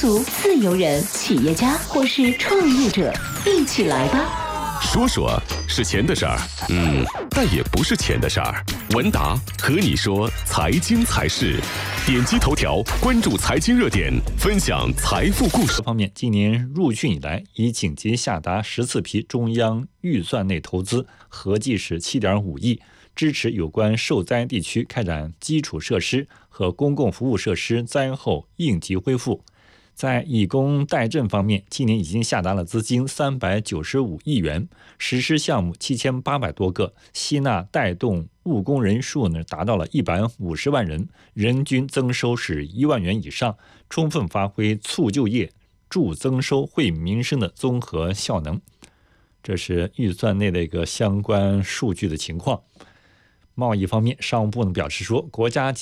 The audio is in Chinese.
自由人、企业家或是创业者，一起来吧！ 说说是钱的事儿，但也不是钱的事儿。文达和你说财经财事，点击头条关注财经热点，分享财富故事。 方面，今年入汛以来，已紧急下达14批中央预算内投资，合计是7.5亿，支持有关受灾地区开展基础设施和公共服务设施灾后应急恢复。在以工代赈方面，今年已经下达了资金395亿元，实施项目7800多个，吸纳带动务工人数达到了150万人，人均增收是1万元以上，充分发挥促就业、助增收、惠民生的综合效能。这是预算内的一个相关数据的情况。贸易方面，商务部表示说，国家